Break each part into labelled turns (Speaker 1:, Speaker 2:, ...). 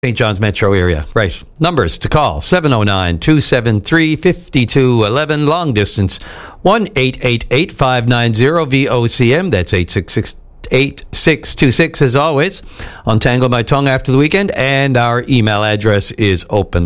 Speaker 1: St. John's metro area. Right. Numbers to call: 709-273-5211. Long distance, 1-888-590-VOCM. That's 866-8626 as always. Untangle my tongue after the weekend. And our email address is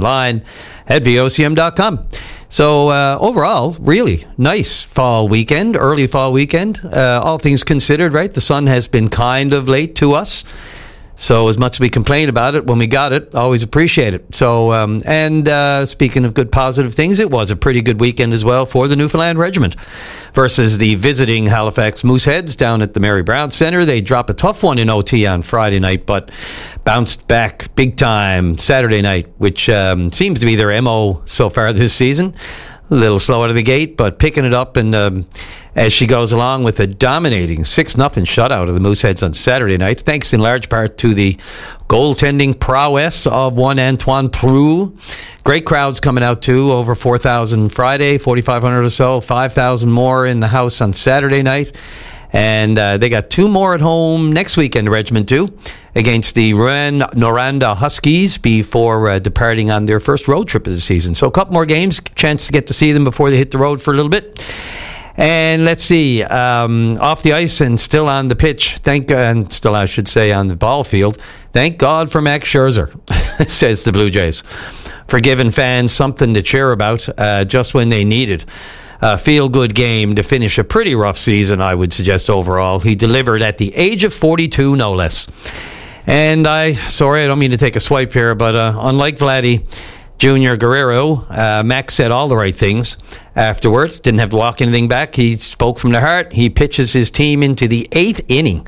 Speaker 1: openline@vocm.com. So overall, really nice fall weekend, early fall weekend. All things considered, right? The sun has been kind of late to us. So as much as we complain about it, when we got it, always appreciate it. So, speaking of good positive things, it was a pretty good weekend as well for the Newfoundland Regiment versus the visiting Halifax Mooseheads down at the Mary Brown Centre. They dropped a tough one in OT on Friday night, but bounced back big time Saturday night, which seems to be their MO so far this season. A little slow out of the gate, but picking it up and as she goes along with a dominating 6-0 shutout of the Mooseheads on Saturday night, thanks in large part to the goaltending prowess of one Antoine Proulx. Great crowds coming out too, over 4,000 Friday, 4,500 or so, 5,000 more in the house on Saturday night. And they got 2 more at home next weekend, the regiment do, against the Noranda Huskies before departing on their first road trip of the season. So a couple more games, chance to get to see them before they hit the road for a little bit. And let's see, off the ice and still on the pitch, on the ball field, thank God for Max Scherzer, says the Blue Jays, for giving fans something to cheer about just when they needed a feel-good game to finish a pretty rough season, I would suggest overall. He delivered at the age of 42, no less. And I don't mean to take a swipe here, but unlike Vladdy Junior Guerrero, Max said all the right things afterwards. Didn't have to walk anything back. He spoke from the heart. He pitches his team into the 8th inning.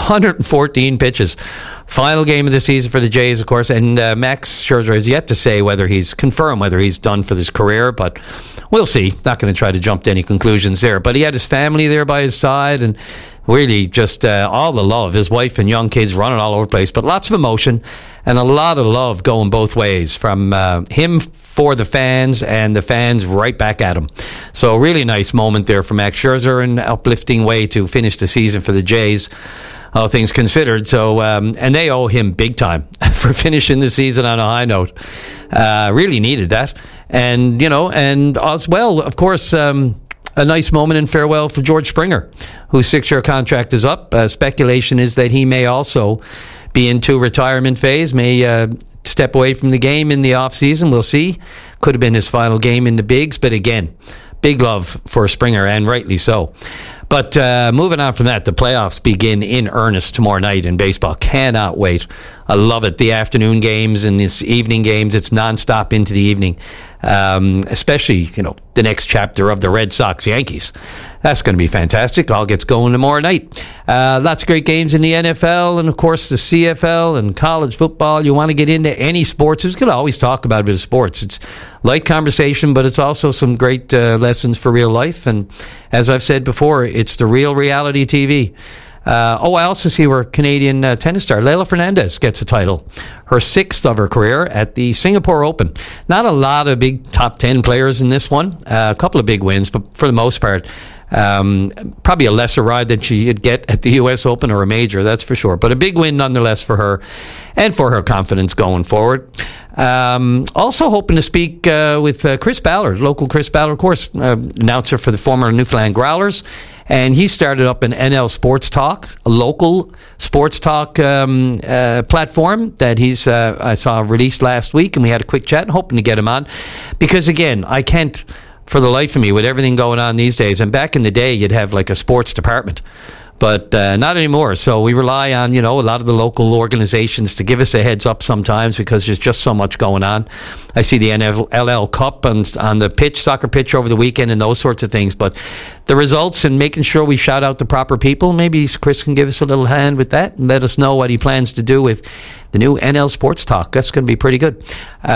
Speaker 1: 114 pitches. Final game of the season for the Jays, of course. And Max Scherzer has yet to say whether he's done for his career, but we'll see. Not going to try to jump to any conclusions there. But he had his family there by his side, and really just all the love. His wife and young kids running all over the place, but lots of emotion and a lot of love going both ways from him for the fans and the fans right back at him. So really nice moment there for Max Scherzer, an uplifting way to finish the season for the Jays, all things considered. So and they owe him big time for finishing the season on a high note. Really needed that. And, and as well, of course, a nice moment in farewell for George Springer, whose 6-year contract is up. Speculation is that he may also be into retirement phase, may step away from the game in the off-season. We'll see. Could have been his final game in the bigs, but again, big love for Springer, and rightly so. But moving on from that, the playoffs begin in earnest tomorrow night in baseball. Cannot wait. I love it. The afternoon games and this evening games, it's nonstop into the evening. Especially, the next chapter of the Red Sox-Yankees. That's going to be fantastic. All gets going tomorrow night. Lots of great games in the NFL and, of course, the CFL and college football. You want to get into any sports, we're going to always talk about a bit of sports. It's light conversation, but it's also some great lessons for real life. And as I've said before, it's the real reality TV. I also see where Canadian tennis star Leylah Fernandez gets a title, her 6th of her career at the Singapore Open. Not a lot of big top 10 players in this one. A couple of big wins, but for the most part, probably a lesser ride than she'd get at the U.S. Open or a major, that's for sure. But a big win nonetheless for her and for her confidence going forward. Also hoping to speak with Chris Ballard, local Chris Ballard, of course, announcer for the former Newfoundland Growlers. And he started up an NL Sports Talk, a local sports talk platform that I saw released last week, and we had a quick chat, hoping to get him on. Because again, I can't, for the life of me, with everything going on these days, and back in the day, you'd have like a sports department. But not anymore. So we rely on, a lot of the local organizations to give us a heads up sometimes because there's just so much going on. I see the NLL Cup on the soccer pitch over the weekend and those sorts of things. But the results and making sure we shout out the proper people, maybe Chris can give us a little hand with that and let us know what he plans to do with the new NL Sports Talk. That's going to be pretty good.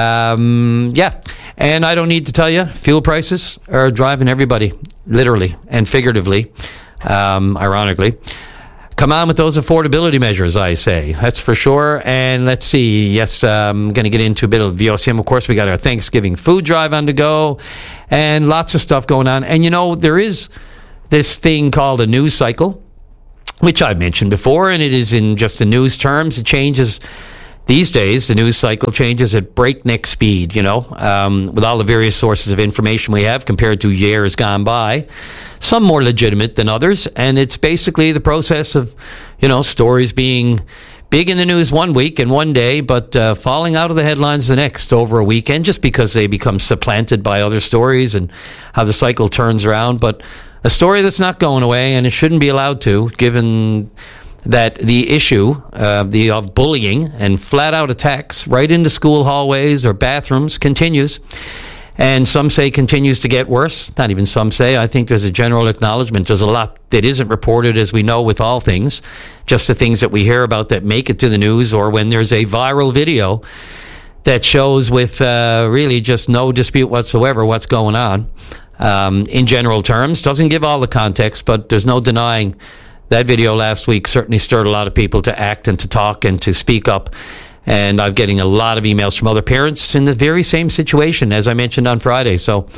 Speaker 1: Yeah. And I don't need to tell you, fuel prices are driving everybody, literally and figuratively. Ironically, come on with those affordability measures, I say. That's for sure. And let's see. Yes, I'm going to get into a bit of VOCM. Of course, we got our Thanksgiving food drive on the go and lots of stuff going on. And, there is this thing called a news cycle, which I've mentioned before, and it is in just the news terms. It changes these days, the news cycle changes at breakneck speed, with all the various sources of information we have compared to years gone by, some more legitimate than others. And it's basically the process of, stories being big in the news one week and one day, but falling out of the headlines the next over a weekend, just because they become supplanted by other stories and how the cycle turns around. But a story that's not going away, and it shouldn't be allowed to, given that the issue of bullying and flat-out attacks right into school hallways or bathrooms continues. And some say continues to get worse. Not even some say. I think there's a general acknowledgement. There's a lot that isn't reported, as we know, with all things. Just the things that we hear about that make it to the news, or when there's a viral video that shows with really just no dispute whatsoever what's going on. In general terms, doesn't give all the context, but there's no denying that video last week certainly stirred a lot of people to act and to talk and to speak up. And I'm getting a lot of emails from other parents in the very same situation, as I mentioned on Friday. So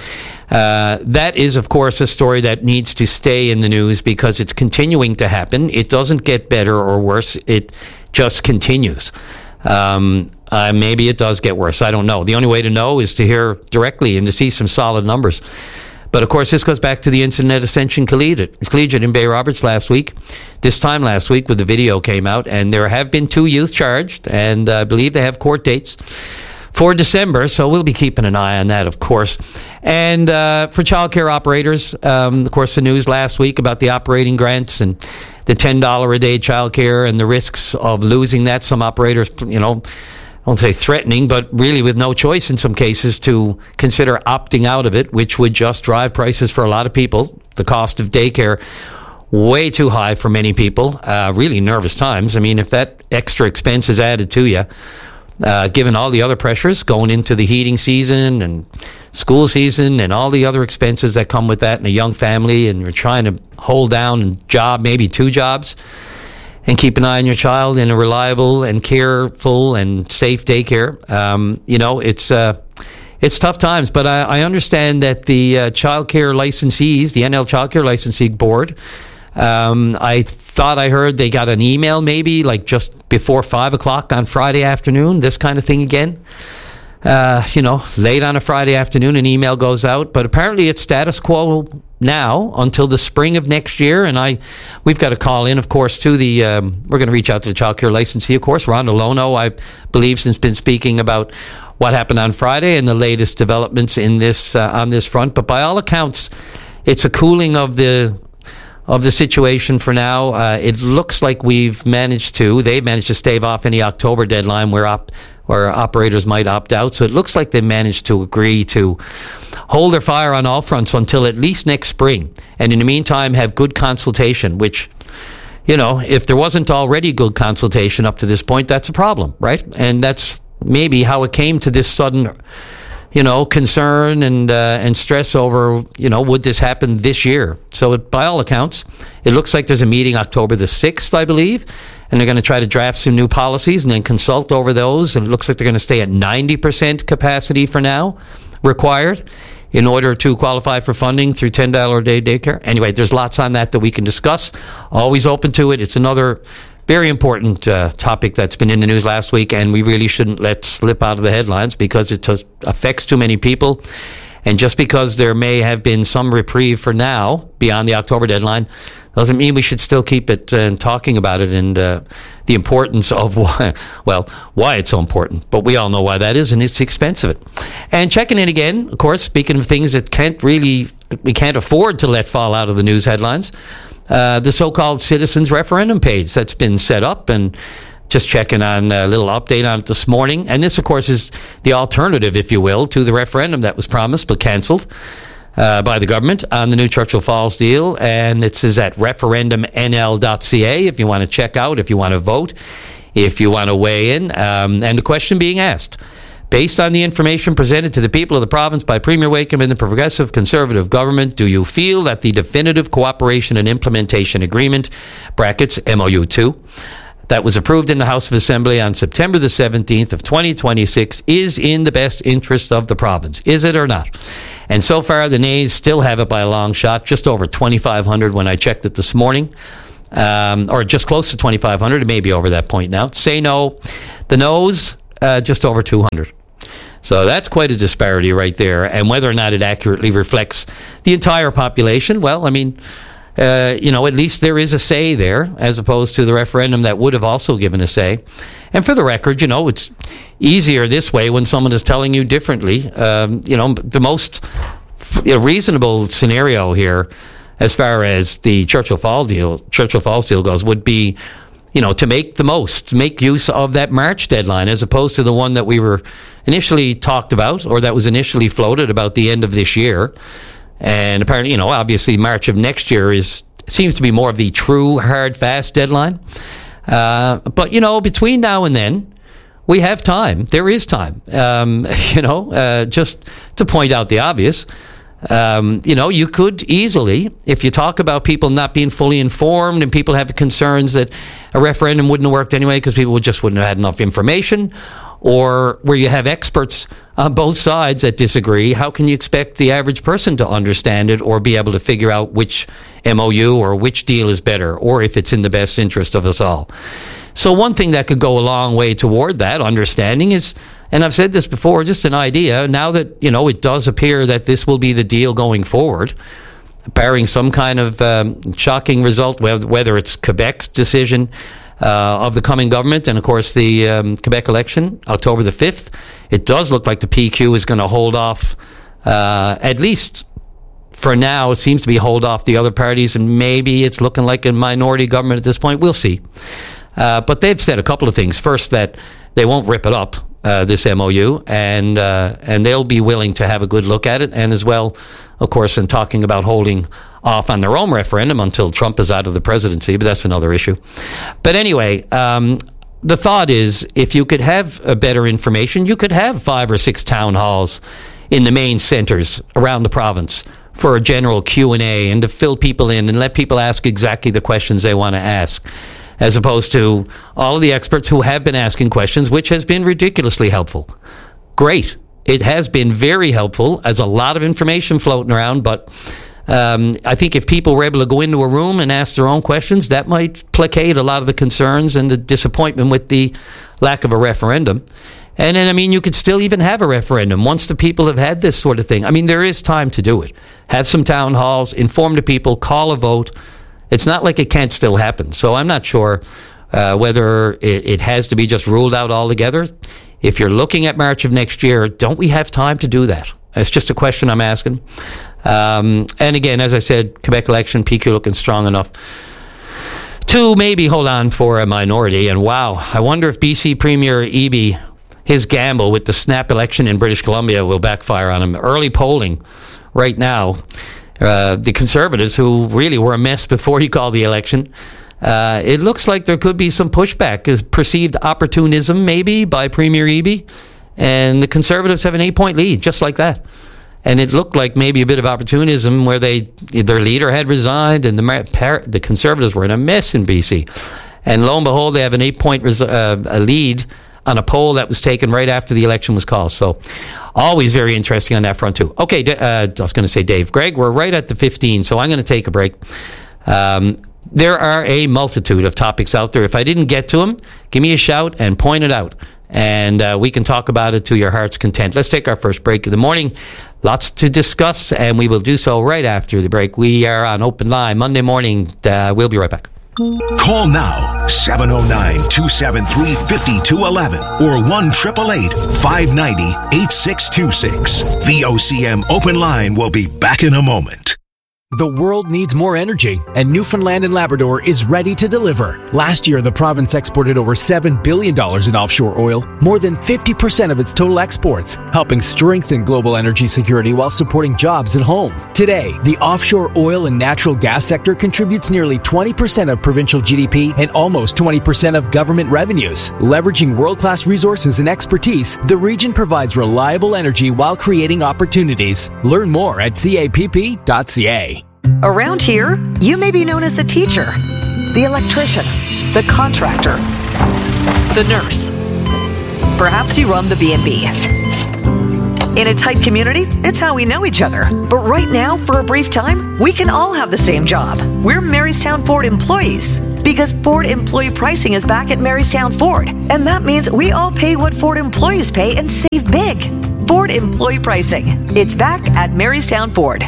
Speaker 1: that is, of course, a story that needs to stay in the news because it's continuing to happen. It doesn't get better or worse. It just continues. Maybe it does get worse. I don't know. The only way to know is to hear directly and to see some solid numbers. But, of course, this goes back to the incident at Ascension Collegiate in Bay Roberts this time last week, where the video came out. And there have been 2 youth charged, and I believe they have court dates for December. So we'll be keeping an eye on that, of course. And for childcare operators, of course, the news last week about the operating grants and the $10 a day childcare and the risks of losing that. Some operators, I won't say threatening, but really with no choice in some cases to consider opting out of it, which would just drive prices for a lot of people. The cost of daycare, way too high for many people. Really nervous times. I mean, if that extra expense is added to you, given all the other pressures going into the heating season and school season and all the other expenses that come with that in a young family, and you're trying to hold down a job, maybe 2 jobs, and keep an eye on your child in a reliable and careful and safe daycare. It's tough times, but I understand that the child care licensees, the NL Child Care Licensing Board, I thought I heard they got an email maybe like just before 5 o'clock on Friday afternoon, this kind of thing again. Late on a Friday afternoon, an email goes out, but apparently it's status quo now until the spring of next year. And we've got to call in, of course, to we're going to reach out to the child care licensee, of course. Rhonda Lono, I believe, has been speaking about what happened on Friday and the latest developments in this on this front. But by all accounts, it's a cooling of the situation for now. It looks like they've managed to stave off any October deadline where operators might opt out. So it looks like they managed to agree to hold their fire on all fronts until at least next spring. And in the meantime, have good consultation, which, if there wasn't already good consultation up to this point, that's a problem, right? And that's maybe how it came to this sudden, concern and stress over, would this happen this year? So by all accounts, it looks like there's a meeting October the 6th, I believe, and they're going to try to draft some new policies and then consult over those. And it looks like they're going to stay at 90% capacity for now, required, in order to qualify for funding through $10 a day daycare. Anyway, there's lots on that we can discuss. Always open to it. It's another very important topic that's been in the news last week, and we really shouldn't let slip out of the headlines because it affects too many people. And just because there may have been some reprieve for now beyond the October deadline doesn't mean we should still keep it and talking about it and the importance of why it's so important. But we all know why that is, and it's the expense of it. And checking in again, of course, speaking of things that we can't afford to let fall out of the news headlines, the so-called citizens referendum page that's been set up, and just checking on a little update on it this morning. And this, of course, is the alternative, if you will, to the referendum that was promised but cancelled by the government on the new Churchill Falls deal. And it is at referendumnl.ca if you want to check out, if you want to vote, if you want to weigh in. And the question being asked, based on the information presented to the people of the province by Premier Wakeham and the Progressive Conservative government, do you feel that the Definitive Cooperation and Implementation Agreement, brackets MOU 2, that was approved in the House of Assembly on September the 17th of 2026 is in the best interest of the province? Is it or not? And so far, the nays still have it by a long shot, just over 2,500 when I checked it this morning. or just close to 2,500. It may be over that point now. Say no. The no's, just over 200. So that's quite a disparity right there. And whether or not it accurately reflects the entire population, well, I mean, at least there is a say there, as opposed to the referendum that would have also given a say. And for the record, it's easier this way when someone is telling you differently. The most reasonable scenario here, as far as the Churchill Falls deal goes, would be, to make use of that March deadline, as opposed to the one that we were initially talked about, or that was initially floated about the end of this year. And apparently, obviously March of next year seems to be more of the true hard, fast deadline. But, between now and then, we have time. There is time. Just to point out the obvious, you could easily, if you talk about people not being fully informed and people have concerns that a referendum wouldn't have worked anyway because people wouldn't have had enough information, or where you have experts on both sides that disagree, how can you expect the average person to understand it or be able to figure out which MOU or which deal is better, or if it's in the best interest of us all? So one thing that could go a long way toward that understanding is, and I've said this before, just an idea, now that, it does appear that this will be the deal going forward, barring some kind of shocking result, whether it's Quebec's decision of the coming government, and of course the Quebec election, October the 5th, it does look like the PQ is going to hold off, at least for now, it seems to be hold off the other parties, and maybe it's looking like a minority government at this point. We'll see. But they've said a couple of things. First, that they won't rip it up, this MOU, and they'll be willing to have a good look at it, and as well, of course, in talking about holding off on their own referendum until Trump is out of the presidency, but that's another issue. But anyway, the thought is, if you could have better information, you could have 5 or 6 town halls in the main centers around the province for a general Q&A and to fill people in and let people ask exactly the questions they want to ask, as opposed to all of the experts who have been asking questions, which has been ridiculously helpful. Great. It has been very helpful. There's a lot of information floating around, but I think if people were able to go into a room and ask their own questions, that might placate a lot of the concerns and the disappointment with the lack of a referendum. And then, you could still even have a referendum once the people have had this sort of thing. There is time to do it. Have some town halls, inform the people, call a vote. It's not like it can't still happen. So I'm not sure whether it has to be just ruled out altogether. If you're looking at March of next year, don't we have time to do that? It's just a question I'm asking. And again, as I said, Quebec election, PQ looking strong enough to maybe hold on for a minority. And wow, I wonder if BC Premier Eby, his gamble with the snap election in British Columbia will backfire on him. Early polling right now, the Conservatives, who really were a mess before he called the election, it looks like there could be some pushback, perceived opportunism maybe by Premier Eby, and the Conservatives have an 8-point lead, just like that. And it looked like maybe a bit of opportunism where their leader had resigned and the Conservatives were in a mess in BC. And lo and behold, they have an 8-point lead on a poll that was taken right after the election was called. So always very interesting on that front too. Okay, I was going to say Dave. Greg, we're right at the 15, so I'm going to take a break. There are a multitude of topics out there. If I didn't get to them, give me a shout and point it out. And we can talk about it to your heart's content. Let's take our first break of the morning. Lots to discuss, and we will do so right after the break. We are on Open Line Monday morning. We'll be right back.
Speaker 2: Call now, 709-273-5211 or 1-888-590-8626. VOCM Open Line will be back in a moment.
Speaker 3: The world needs more energy, and Newfoundland and Labrador is ready to deliver. Last year, the province exported over $7 billion in offshore oil, more than 50% of its total exports, helping strengthen global energy security while supporting jobs at home. Today, the offshore oil and natural gas sector contributes nearly 20% of provincial GDP and almost 20% of government revenues. Leveraging world-class resources and expertise, the region provides reliable energy while creating opportunities. Learn more at capp.ca.
Speaker 4: Around here, you may be known as the teacher, the electrician, the contractor, the nurse. Perhaps you run the B&B. In a tight community, it's how we know each other. But right now, for a brief time, we can all have the same job. We're Marystown Ford employees. Because Ford employee pricing is back at Marystown Ford. And that means we all pay what Ford employees pay and save big. Ford employee pricing. It's back at Marystown Ford.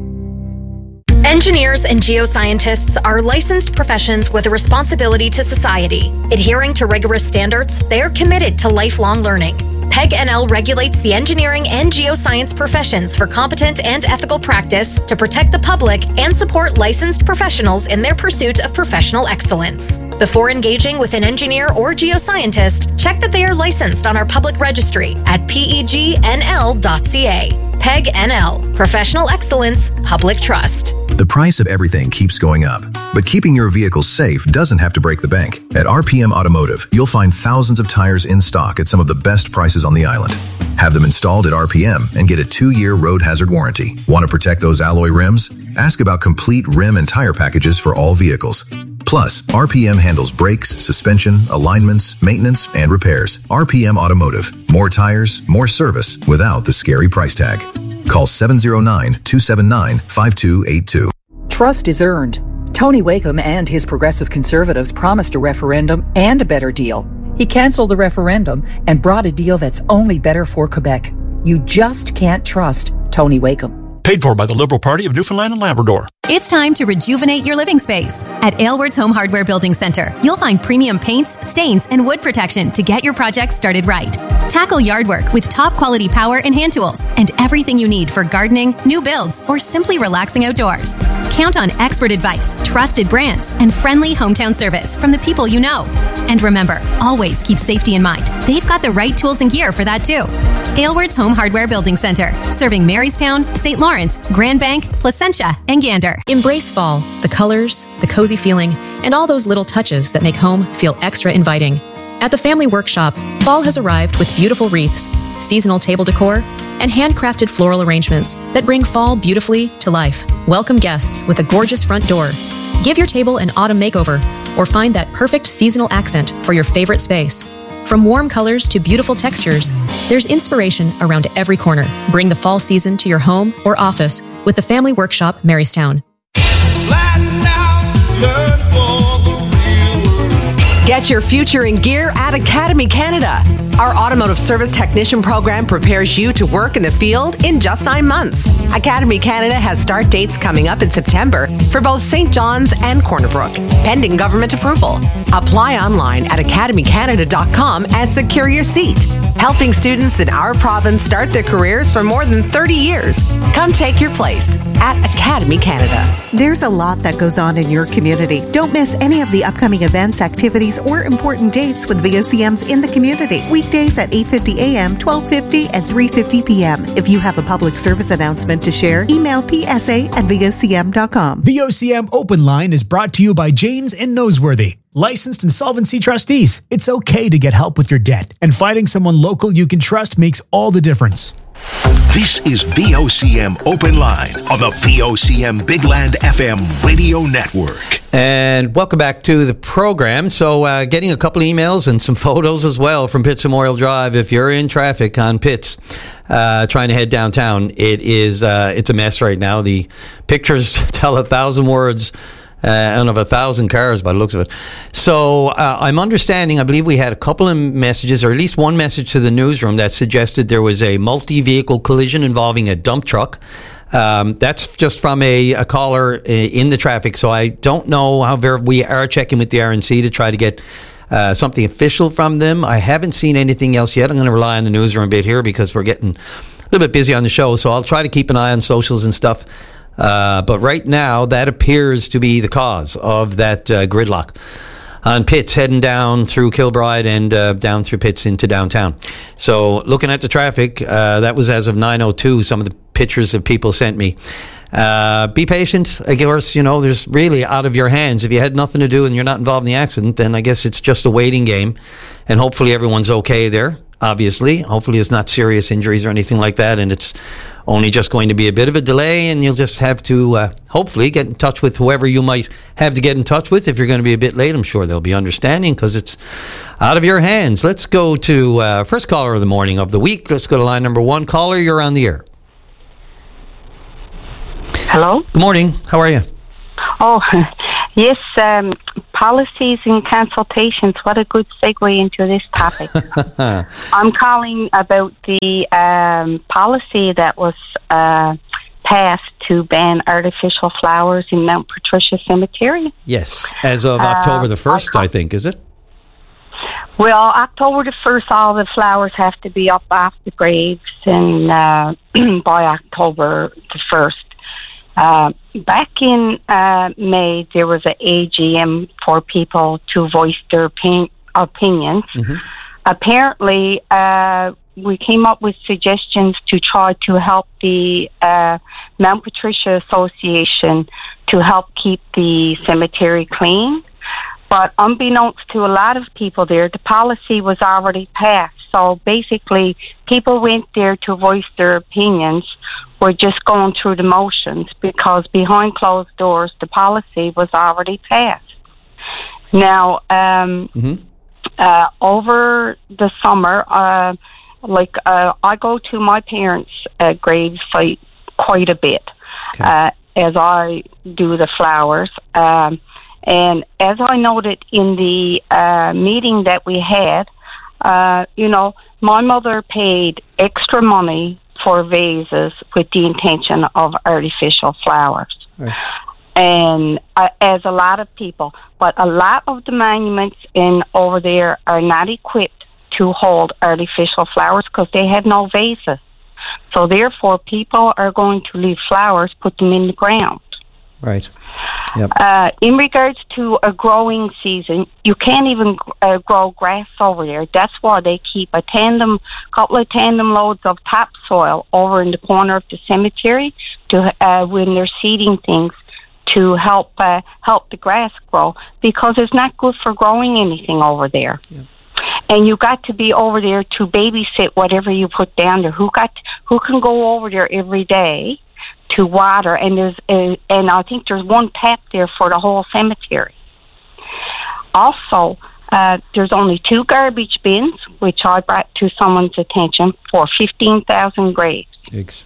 Speaker 5: Engineers and geoscientists are licensed professions with a responsibility to society. Adhering to rigorous standards, they are committed to lifelong learning. PEG-NL regulates the engineering and geoscience professions for competent and ethical practice to protect the public and support licensed professionals in their pursuit of professional excellence. Before engaging with an engineer or geoscientist, check that they are licensed on our public registry at pegnl.ca. PEG-NL, Professional Excellence, Public Trust.
Speaker 6: The price of everything keeps going up, but keeping your vehicle safe doesn't have to break the bank. At RPM Automotive, you'll find thousands of tires in stock at some of the best prices on the island. Have them installed at RPM and get a 2-year road hazard warranty. Want to protect those alloy rims? Ask about complete rim and tire packages for all vehicles. Plus, RPM handles brakes, suspension, alignments, maintenance, and repairs. RPM Automotive. More tires, more service without the scary price tag. Call 709-279-5282.
Speaker 7: Trust is earned. Tony Wakeham and his Progressive Conservatives promised a referendum and a better deal. He cancelled the referendum and brought a deal that's only better for Quebec. You just can't trust Tony Wakeham.
Speaker 8: Paid for by the Liberal Party of Newfoundland and Labrador.
Speaker 9: It's time to rejuvenate your living space. At Aylward's Home Hardware Building Center, you'll find premium paints, stains, and wood protection to get your project started right. Tackle yard work with top quality power and hand tools and everything you need for gardening, new builds, or simply relaxing outdoors. Count on expert advice, trusted brands, and friendly hometown service from the people you know. And remember, always keep safety in mind. They've got the right tools and gear for that too. Aylward's Home Hardware Building Center, serving Marystown, St. Lawrence, Grand Bank, Placentia, and Gander.
Speaker 10: Embrace fall, the colors, the cozy feeling, and all those little touches that make home feel extra inviting. At the Family Workshop, fall has arrived with beautiful wreaths, seasonal table decor, and handcrafted floral arrangements that bring fall beautifully to life. Welcome guests with a gorgeous front door. Give your table an autumn makeover, or find that perfect seasonal accent for your favorite space. From warm colors to beautiful textures, there's inspiration around every corner. Bring the fall season to your home or office with the Family Workshop, Marystown.
Speaker 11: Get your future in gear at Academy Canada. Our automotive service technician program prepares you to work in the field in just 9 months. Academy Canada has start dates coming up in September for both St. John's and Corner Brook, pending government approval. Apply online at academycanada.com and secure your seat. Helping students in our province start their careers for more than 30 years. Come take your place at Academy Canada.
Speaker 12: There's a lot that goes on in your community. Don't miss any of the upcoming events, activities, or important dates with VOCMs in the community. Weekdays at 8:50 a.m., 12:50, and 3:50 p.m. If you have a public service announcement to share, email psa@vocm.com.
Speaker 13: VOCM Open Line is brought to you by Janes and Noseworthy. Licensed insolvency trustees. It's okay to get help with your debt, and finding someone local you can trust makes all the difference.
Speaker 2: This is VOCM Open Line on the VOCM Big Land FM radio network.
Speaker 1: And welcome back to the program. So getting a couple emails and some photos as well from Pitts Memorial Drive. If you're in traffic on Pitts, trying to head downtown, it's a mess right now. The pictures tell 1,000 words. And of 1,000 cars by the looks of it. So I'm understanding, I believe we had a couple of messages, or at least one message to the newsroom that suggested there was a multi-vehicle collision involving a dump truck. That's just from a caller in the traffic. So I don't know how we are checking with the RNC to try to get something official from them. I haven't seen anything else yet. I'm going to rely on the newsroom a bit here because we're getting a little bit busy on the show. So I'll try to keep an eye on socials and stuff. But right now, that appears to be the cause of that gridlock on Pitts heading down through Kilbride and down through Pitts into downtown. So looking at the traffic, that was as of 9:02, some of the pictures that people sent me. Be patient. Of course, there's really out of your hands. If you had nothing to do and you're not involved in the accident, then I guess it's just a waiting game. And hopefully everyone's okay there. obviously. Hopefully it's not serious injuries or anything like that, and it's only just going to be a bit of a delay, and you'll just have to hopefully get in touch with whoever you might have to get in touch with. If you're going to be a bit late, I'm sure they'll be understanding because it's out of your hands. Let's go to first caller of the morning of the week. Let's go to line number 1. Caller, you're on the air.
Speaker 14: Hello?
Speaker 1: Good morning. How are you?
Speaker 14: Oh, yes, policies and consultations. What a good segue into this topic. I'm calling about the policy that was passed to ban artificial flowers in Mount Patricia Cemetery.
Speaker 1: Yes, as of October the 1st, I think, is it?
Speaker 14: Well, October the 1st, all the flowers have to be up off the graves, and by October the 1st. Back in May, there was an AGM for people to voice their opinions. Mm-hmm. Apparently, we came up with suggestions to try to help the Mount Patricia Association to help keep the cemetery clean. But unbeknownst to a lot of people there, the policy was already passed. So basically, people went there to voice their opinions. We're just going through the motions because behind closed doors, the policy was already passed. Now, over the summer, I go to my parents' grave site quite a bit as I do the flowers. And as I noted in the meeting that we had, my mother paid extra money for vases with the intention of artificial flowers. Right. And as a lot of people, but a lot of the monuments over there are not equipped to hold artificial flowers because they have no vases. So therefore, people are going to leave flowers, put them in the ground.
Speaker 1: Right. Yep.
Speaker 14: In regards to a growing season, you can't even grow grass over there. That's why they keep a couple of tandem loads of topsoil over in the corner of the cemetery to when they're seeding things to help the grass grow, because it's not good for growing anything over there. Yep. And you got to be over there to babysit whatever you put down there. Who can go over there every day to water? And I think there's one tap there for the whole cemetery. Also, there's only 2 garbage bins, which I brought to someone's attention, for 15,000 graves.
Speaker 1: Thanks.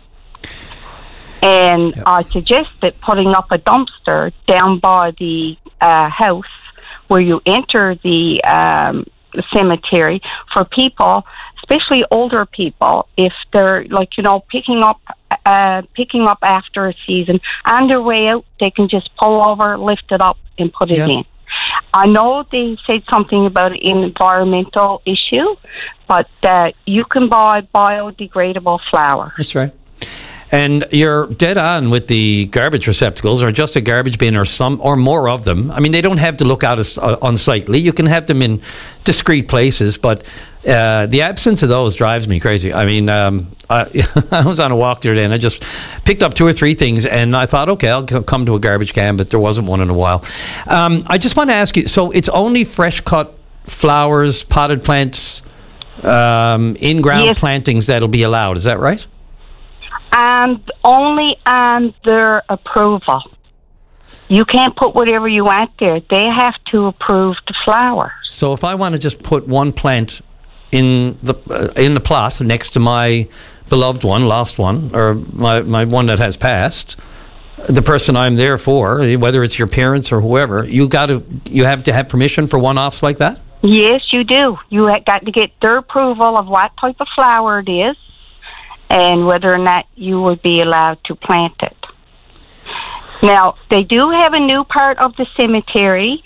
Speaker 14: And yep. I suggested putting up a dumpster down by the house where you enter the cemetery for people, especially older people, if they're picking up after a season on their way out, they can just pull over, lift it up, and put it in. I know they said something about an environmental issue, but you can buy biodegradable flowers.
Speaker 1: That's right. And you're dead on with the garbage receptacles, or just a garbage bin, or some or more of them. I mean, they don't have to look out as unsightly. You can have them in discreet places, but the absence of those drives me crazy. I mean, I was on a walk the other day, and I just picked up 2 or 3 things, and I thought, okay, I'll come to a garbage can, but there wasn't one in a while. I just want to ask you, so it's only fresh-cut flowers, potted plants, in-ground plantings that'll be allowed, is that right?
Speaker 14: And only on their approval. You can't put whatever you want there. They have to approve the flowers.
Speaker 1: So if I want to just put one plant in the plot next to my beloved one, lost one, or my one that has passed, the person I'm there for, whether it's your parents or whoever, you have to have permission for one-offs like that?
Speaker 14: Yes, you do. You have got to get their approval of what type of flower it is, and whether or not you would be allowed to plant it. Now, they do have a new part of the cemetery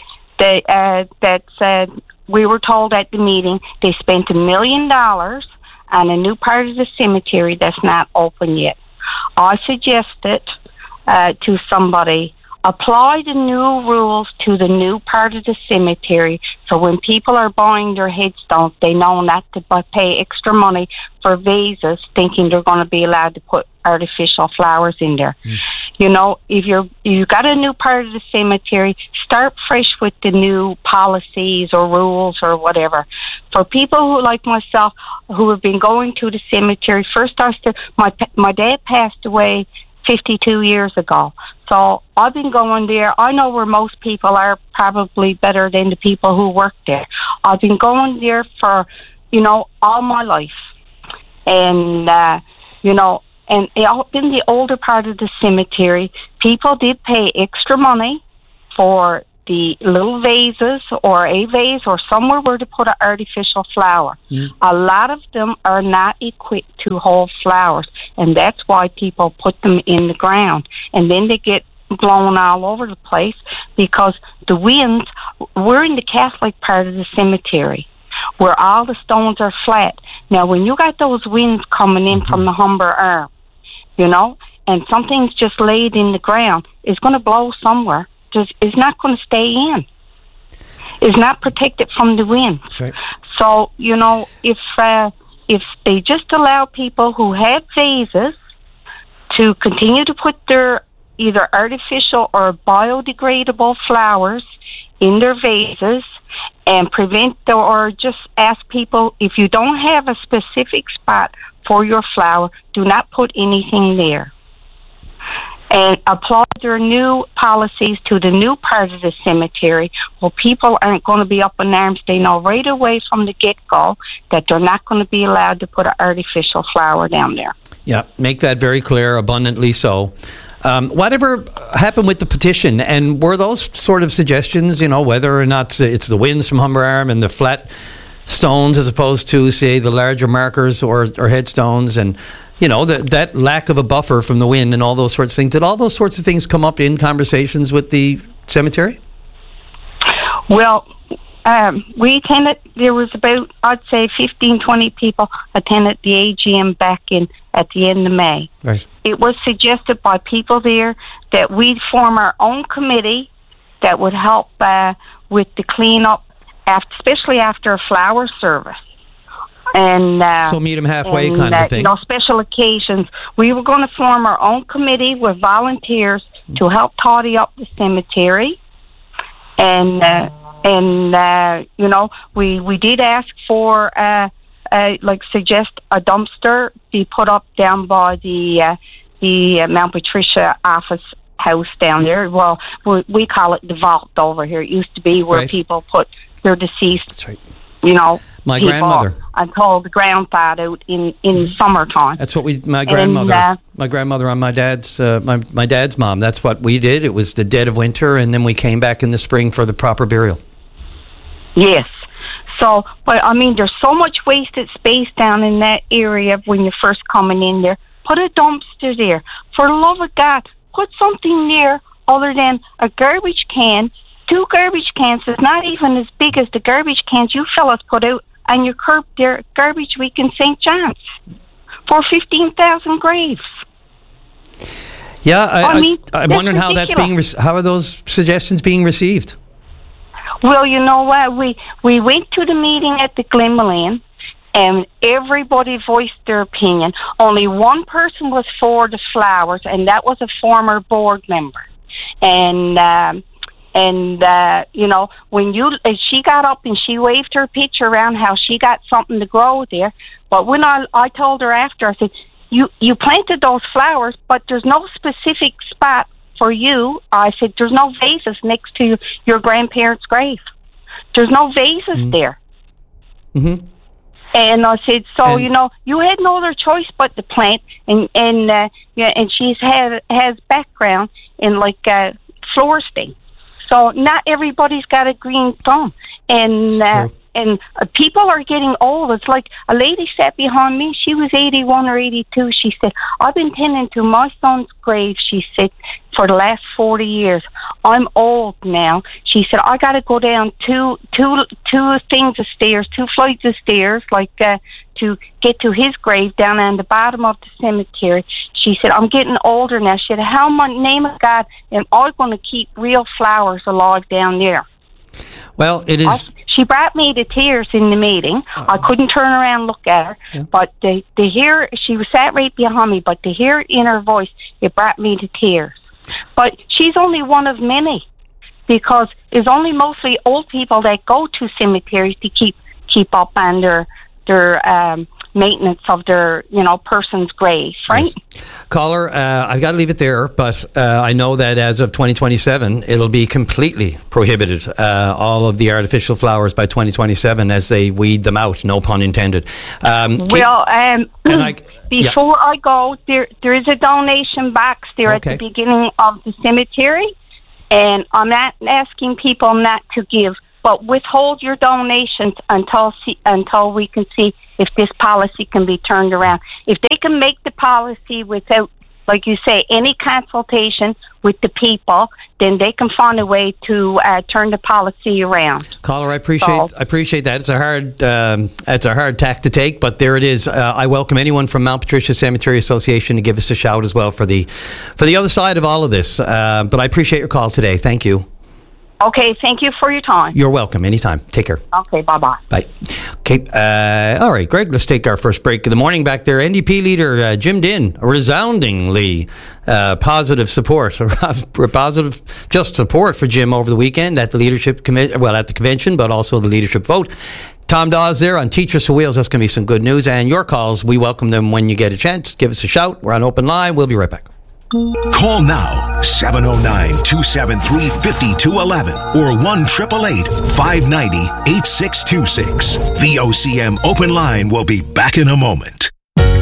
Speaker 14: that we were told at the meeting they spent $1 million on a new part of the cemetery that's not open yet. I suggested to somebody, apply the new rules to the new part of the cemetery, so when people are buying their headstones, they know not to pay extra money for vases thinking they're going to be allowed to put artificial flowers in there. You know, if you got a new part of the cemetery, start fresh with the new policies or rules or whatever. For people who, like myself, who have been going to the cemetery, first my dad passed away 52 years ago. So I've been going there. I know where most people are probably better than the people who work there. I've been going there for, you know, all my life. And, you know, and in the older part of the cemetery, people did pay extra money for the little vases or a vase or somewhere where to put an artificial flower. A lot of them are not equipped to hold flowers, and that's why people put them in the ground. And then they get blown all over the place because the winds, we're in the Catholic part of the cemetery where all the stones are flat. Now, when you got those winds coming in from the Humber Arm, you know, and something's just laid in the ground, it's going to blow somewhere. It's not going to stay in. It's not protected from the wind.
Speaker 1: That's right.
Speaker 14: So, you know, if they just allow people who have vases to continue to put their either artificial or biodegradable flowers in their vases and or just ask people, if you don't have a specific spot for your flower, do not put anything there. And apply their new policies to the new part of the cemetery. Well, people aren't going to be up in arms. They know right away from the get-go that they're not going to be allowed to put an artificial flower down there.
Speaker 1: Yeah, make that very clear, abundantly so. Whatever happened with the petition, and were those sort of suggestions, you know, whether or not it's the winds from Humber Arm and the flat stones as opposed to, say, the larger markers or headstones, and you know, that lack of a buffer from the wind and all those sorts of things. Did all those sorts of things come up in conversations with the cemetery?
Speaker 14: Well, we attended, there was about, I'd say, 15, 20 people attended the AGM back at the end of May.
Speaker 1: Right.
Speaker 14: It was suggested by people there that we'd form our own committee that would help with the cleanup, especially after a flower service. And
Speaker 1: so meet them halfway kind of a thing.
Speaker 14: You know, special occasions. We were going to form our own committee with volunteers to help tidy up the cemetery. And you know, we did ask for suggest a dumpster be put up down by the Mount Patricia office house down there. Well, we call it the vault over here. It used to be where people put their deceased.
Speaker 1: That's right.
Speaker 14: You know,
Speaker 1: my grandmother.
Speaker 14: I'm told the ground thawed out in summertime.
Speaker 1: That's what my grandmother on my dad's my dad's mom. That's what we did. It was the dead of winter, and then we came back in the spring for the proper burial.
Speaker 14: Yes. So, but I mean, there's so much wasted space down in that area when you're first coming in there. Put a dumpster there. For the love of God, put something there other than a garbage can. 2 garbage cans is not even as big as the garbage cans you fellas put out on your curb there, Garbage Week in St. John's, for 15,000 graves.
Speaker 1: Yeah, I'm wondering how that's being. How are those suggestions being received?
Speaker 14: Well, you know what? We went to the meeting at the Glenmalin, and everybody voiced their opinion. Only one person was for the flowers, and that was a former board member. And you know, when she got up and she waved her picture around how she got something to grow there. But when I told her after, I said, you planted those flowers, but there's no specific spot for you. I said, there's no vases next to your grandparents' grave. There's no vases there. Mm-hmm. And I said, so, you know, you had no other choice but to plant. And she has background in, like, floristing. So not everybody's got a green thumb. And people are getting old. It's like a lady sat behind me. She was 81 or 82. She said, I've been tending to my son's grave, she said, for the last 40 years. I'm old now. She said, I got to go down two flights of stairs, like to get to his grave down on the bottom of the cemetery. She said, I'm getting older now. She said, how in the name of God am I going to keep real flowers alive down there?
Speaker 1: Well, it is...
Speaker 14: She brought me to tears in the meeting. I couldn't turn around and look at her. Yeah. But to hear... She was sat right behind me, but to hear it in her voice, it brought me to tears. But she's only one of many, because it's only mostly old people that go to cemeteries to keep up on their maintenance of their, person's grave, right?
Speaker 1: Yes. Caller, I've got to leave it there, but I know that as of 2027, it'll be completely prohibited, all of the artificial flowers by 2027 as they weed them out, no pun intended.
Speaker 14: Before I go, there is a donation box there at the beginning of the cemetery, and I'm not asking people not to give, but withhold your donations until we can see if this policy can be turned around. If they can make the policy without, like you say, any consultation with the people, then they can find a way to turn the policy around.
Speaker 1: Caller, I appreciate that. It's a hard tack to take, but there it is. I welcome anyone from Mount Patricia Cemetery Association to give us a shout as well for the other side of all of this. But I appreciate your call today. Thank you.
Speaker 14: Okay, thank you for your time.
Speaker 1: You're welcome. Anytime. Take care.
Speaker 14: Okay, bye-bye.
Speaker 1: Bye. Okay, all right, Greg, let's take our first break of the morning back there. NDP leader Jim Dinn, resoundingly positive support for Jim over the weekend at the leadership at the convention, but also the leadership vote. Tom Dawes there on Teachers for Wheels. That's going to be some good news. And your calls, we welcome them when you get a chance. Give us a shout. We're on open line. We'll be right back.
Speaker 2: Call now, 709-273-5211 or 1-888-590-8626. VOCM Open Line will be back in a moment.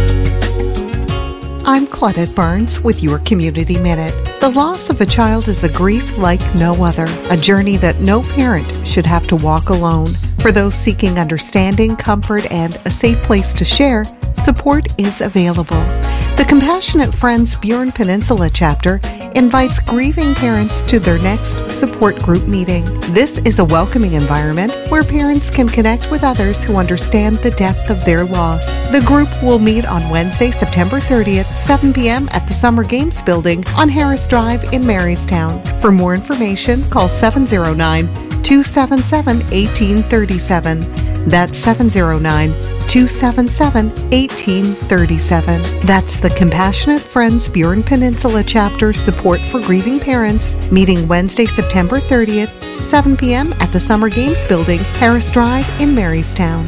Speaker 12: I'm Claudette Barnes with your Community Minute. The loss of a child is a grief like no other, a journey that no parent should have to walk alone. For those seeking understanding, comfort, and a safe place to share, support is available. The Compassionate Friends Burin Peninsula chapter invites grieving parents to their next support group meeting. This is a welcoming environment where parents can connect with others who understand the depth of their loss. The group will meet on Wednesday, September 30th, 7 p.m. at the Summer Games Building on Harris Drive in Marystown. For more information, call 709-277-1837. That's 709-277-1837. That's the Compassionate Friends Burin Peninsula Chapter Support for Grieving Parents, meeting Wednesday, September 30th, 7 p.m. at the Summer Games Building, Harris Drive in Marystown.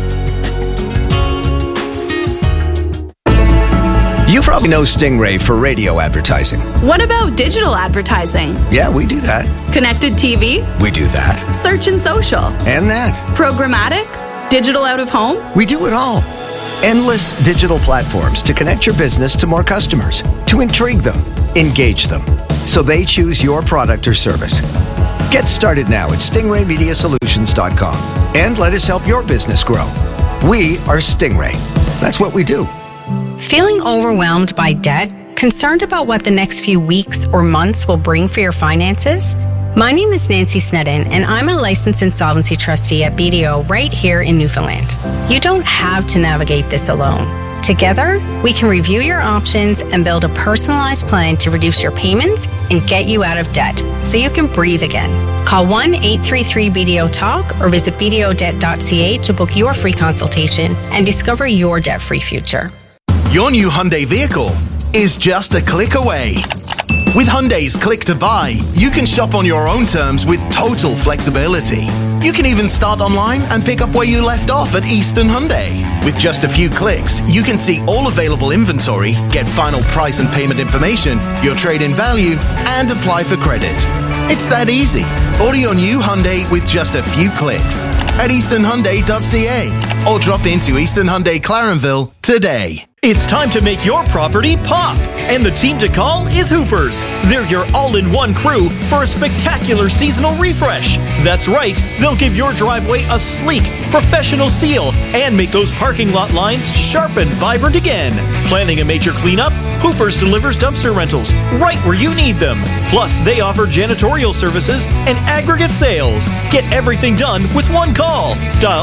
Speaker 15: You probably know Stingray for radio advertising.
Speaker 16: What about digital advertising?
Speaker 15: Yeah, we do that.
Speaker 16: Connected TV?
Speaker 15: We do that.
Speaker 16: Search and social?
Speaker 15: And that.
Speaker 16: Programmatic? Digital out of home?
Speaker 15: We do it all. Endless digital platforms to connect your business to more customers, to intrigue them, engage them, so they choose your product or service. Get started now at stingraymediasolutions.com and let us help your business grow. We are Stingray. That's what we do.
Speaker 5: Feeling overwhelmed by debt? Concerned about what the next few weeks or months will bring for your finances? My name is Nancy Snedden, and I'm a licensed insolvency trustee at BDO right here in Newfoundland. You don't have to navigate this alone. Together, we can review your options and build a personalized plan to reduce your payments and get you out of debt so you can breathe again. Call 1-833-BDO-TALK or visit bdodebt.ca to book your free consultation and discover your debt-free future.
Speaker 17: Your new Hyundai vehicle is just a click away. With Hyundai's Click to Buy, you can shop on your own terms with total flexibility. You can even start online and pick up where you left off at Eastern Hyundai. With just a few clicks, you can see all available inventory, get final price and payment information, your trade-in value, and apply for credit. It's that easy. Order your new Hyundai with just a few clicks at easternhyundai.ca or drop into Eastern Hyundai Clarenville today.
Speaker 18: It's time to make your property pop, and the team to call is Hoopers. They're your all-in-one crew for a spectacular seasonal refresh. That's right, they'll give your driveway a sleek, professional seal and make those parking lot lines sharp and vibrant again. Planning a major cleanup? Hoopers delivers dumpster rentals right where you need them. Plus, they offer janitorial services and aggregate sales. Get everything done with one call. Dial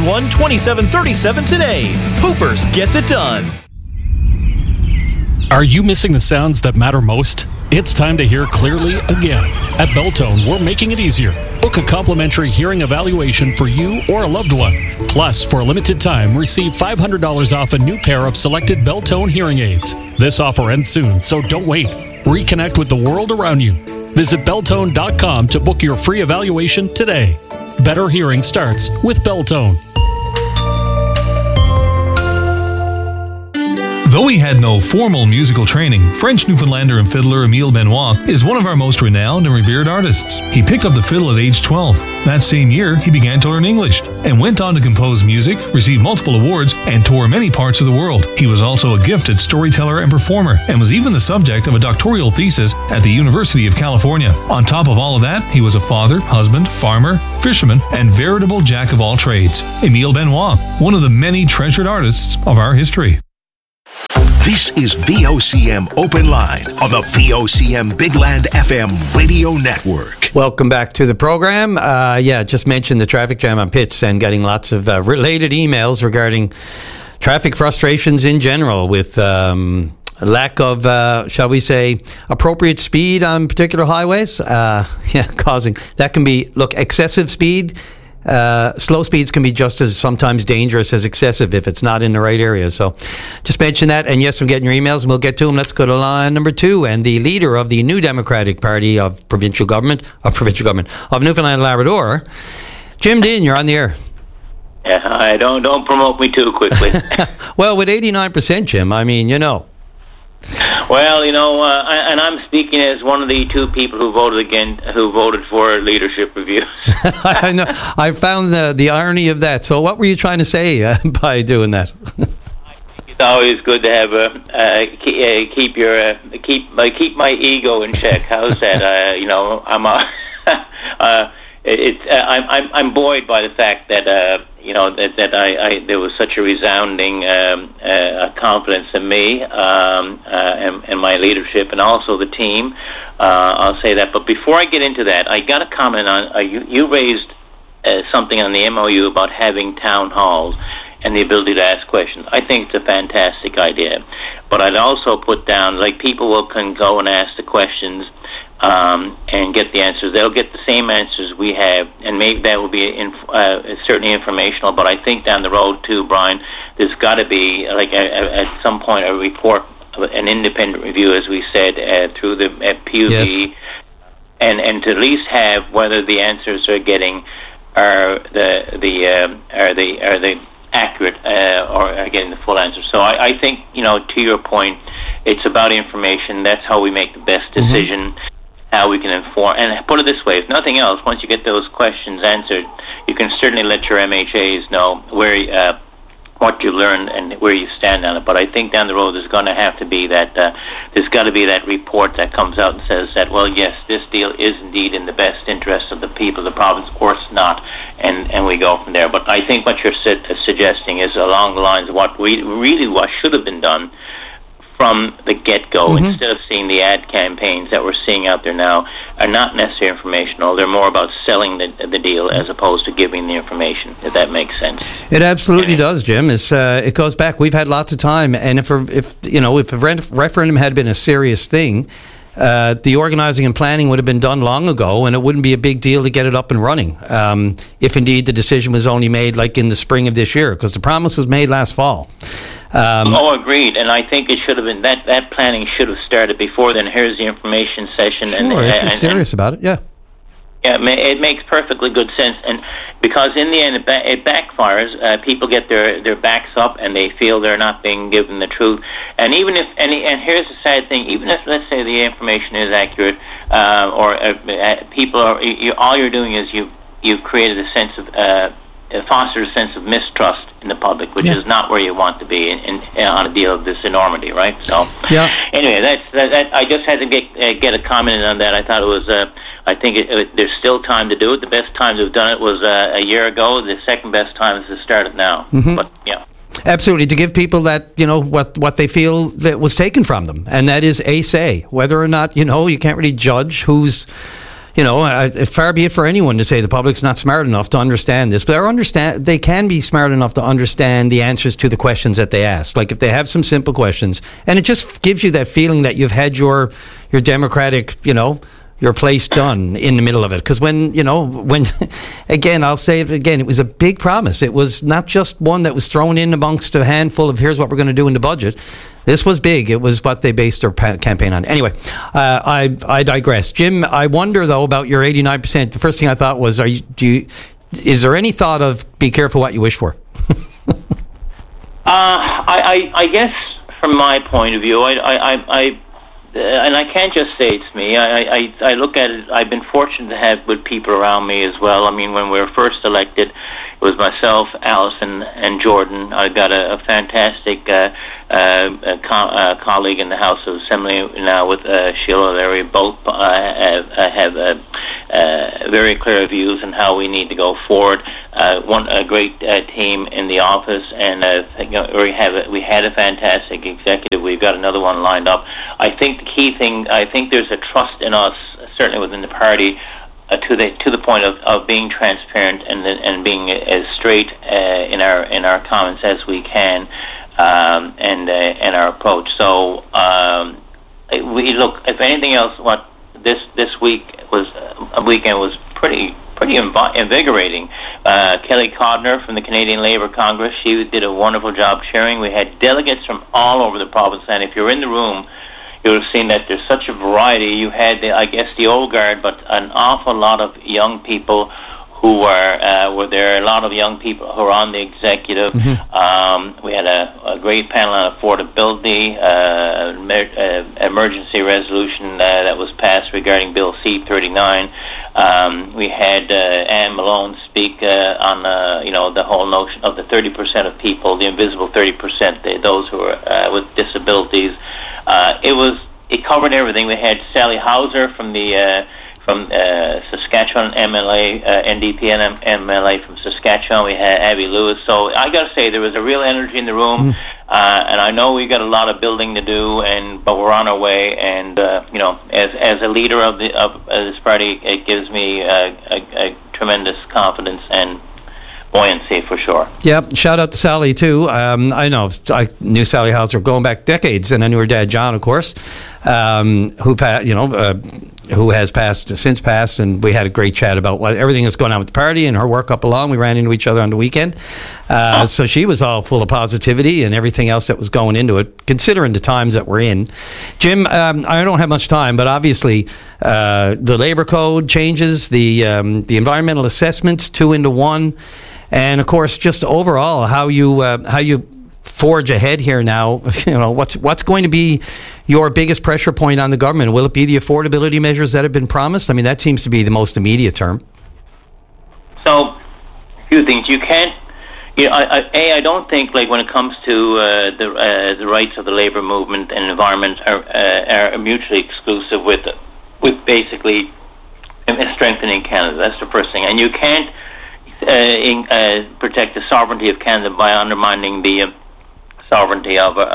Speaker 18: 891-2737 today. Hoopers gets it done.
Speaker 8: Are you missing the sounds that matter most? It's time to hear clearly again. At Beltone, we're making it easier. Book a complimentary hearing evaluation for you or a loved one. Plus, for a limited time, receive $500 off a new pair of selected Beltone hearing aids. This offer ends soon, so don't wait. Reconnect with the world around you. Visit Beltone.com to book your free evaluation today. Better hearing starts with Beltone.
Speaker 19: Though he had no formal musical training, French Newfoundlander and fiddler Emile Benoit is one of our most renowned and revered artists. He picked up the fiddle at age 12. That same year, he began to learn English and went on to compose music, receive multiple awards, and tour many parts of the world. He was also a gifted storyteller and performer, and was even the subject of a doctoral thesis at the University of California. On top of all of that, he was a father, husband, farmer, fisherman, and veritable jack of all trades. Emile Benoit, one of the many treasured artists of our history.
Speaker 2: This is VOCM Open Line on the VOCM Big Land FM radio network.
Speaker 1: Welcome back to the program. Just mentioned the traffic jam on Pitts and getting lots of related emails regarding traffic frustrations in general with lack of, shall we say, appropriate speed on particular highways. Causing, that can be, excessive speed. Slow speeds can be just as sometimes dangerous as excessive if it's not in the right area. So just mention that. And yes, I'm getting your emails and we'll get to them. Let's go to line number 2. And the leader of the New Democratic Party of provincial government of Newfoundland and Labrador, Jim Dinn, you're on the air.
Speaker 20: Yeah, I don't promote me too quickly.
Speaker 1: Well, with 89%, Jim, I mean, you know.
Speaker 20: Well, you know, and I'm speaking as one of the 2 people who voted for leadership review.
Speaker 1: I know. I found the irony of that. So, what were you trying to say by doing that?
Speaker 20: It's always good to have keep my ego in check. How's that? I'm buoyed by the fact that there was such a resounding confidence in me and my leadership, and also the team. I'll say that. But before I get into that, I got a comment on you raised something on the MOU about having town halls and the ability to ask questions. I think it's a fantastic idea. But I'd also put down, people can go and ask the questions and get the answers. They'll get the same answers we have, and maybe that will be certainly informational. But I think down the road too, Brian, there's got to be at some point a report, an independent review, as we said, through the PUB, yes. and to at least have whether the answers are getting are they accurate or are getting the full answer. So I think, to your point, it's about information. That's how we make the best decision. Mm-hmm. How we can inform, and put it this way, if nothing else, once you get those questions answered, you can certainly let your MHAs know where what you learned and where you stand on it. But I think down the road there's going to have to be that there's got to be that report that comes out and says that, well, yes, this deal is indeed in the best interest of the people of the province, or it's not, and we go from there. But I think what you're suggesting is along the lines of what should have been done from the get-go, mm-hmm. instead of seeing the ad campaigns that we're seeing out there now, are not necessarily informational. They're more about selling the deal as opposed to giving the information, if that makes sense.
Speaker 1: It absolutely does, Jim. It goes back. We've had lots of time, and if a referendum had been a serious thing, the organizing and planning would have been done long ago, and it wouldn't be a big deal to get it up and running. If indeed the decision was only made in the spring of this year, because the promise was made last fall.
Speaker 20: Agreed. And I think it should have been that planning should have started before then. Here's the information session.
Speaker 1: Sure, if you're serious about it, yeah.
Speaker 20: Yeah, it makes perfectly good sense, and because in the end it backfires. People get their backs up and they feel they're not being given the truth. And even if and here's the sad thing: even if, let's say, the information is accurate, people are all you're doing is you've created a sense of fostered a sense of mistrust in the public, which is not where you want to be on a deal of this enormity, right? So, anyway, that I just had to get a comment on that. I thought it was. I think there's still time to do it. The best time to have done it was a year ago. The second best time is to start it now.
Speaker 1: Mm-hmm.
Speaker 20: But yeah.
Speaker 1: Absolutely, to give people that, what they feel that was taken from them, and that is a say. Whether or not, you can't really judge who's, far be it for anyone to say the public's not smart enough to understand this, but they can be smart enough to understand the answers to the questions that they ask. Like if they have some simple questions, and it just gives you that feeling that you've had your democratic, your place done in the middle of it. Because when, again, I'll say it again, it was a big promise. It was not just one that was thrown in amongst a handful of here's what we're going to do in the budget. This was big. It was what they based their campaign on. Anyway, I digress. Jim, I wonder, though, about your 89%. The first thing I thought was, is there any thought of be careful what you wish for?
Speaker 20: I guess from my point of view, and I can't just say it's me. I look at it. I've been fortunate to have good people around me as well. I mean, when we were first elected, it was myself, Alison, and Jordan. I got a fantastic colleague in the House of Assembly now with Sheila Larry. Both have very clear views on how we need to go forward. A great team in the office, and we had a fantastic executive. We've got another one lined up. I think the key thing, there's a trust in us, certainly within the party, to the point of being transparent and being as straight in our comments as we can, and our approach. So we look. If anything else, what this weekend was pretty invigorating. Kelly Codner from the Canadian Labour Congress, she did a wonderful job chairing. We had delegates from all over the province, and if you're in the room, you would have seen that there's such a variety. You had, the old guard, but an awful lot of young people who were there. A lot of young people who are on the executive. Mm-hmm. We had a great panel on affordability, emergency resolution that was passed regarding Bill C-39. We had Anne Malone speak on the whole notion of the 30% of people, the invisible 30%, those who are with disabilities. It covered everything. We had Sally Hauser from Saskatchewan MLA, NDP and MLA from Saskatchewan. We had Abby Lewis. So I got to say there was a real energy in the room, and I know we got a lot of building to do, but we're on our way. And as a leader of this party, it gives me a tremendous confidence and buoyancy for sure.
Speaker 1: Yep. Shout out to Sally too. I knew Sally Hauser going back decades, and I knew her dad John, of course, who has since passed, and we had a great chat about everything that's going on with the party and her work up along. We ran into each other on the weekend, so she was all full of positivity and everything else that was going into it, considering the times that we're in. Jim, I don't have much time, but obviously the labor code changes, the environmental assessments 2 into 1. And of course, just overall, how you forge ahead here now. What's going to be your biggest pressure point on the government? Will it be the affordability measures that have been promised? I mean, that seems to be the most immediate term.
Speaker 20: So, a few things. You can't. I don't think when it comes to the rights of the labor movement and environment are mutually exclusive with basically strengthening Canada. That's the first thing, and you can't protect the sovereignty of Canada by undermining the sovereignty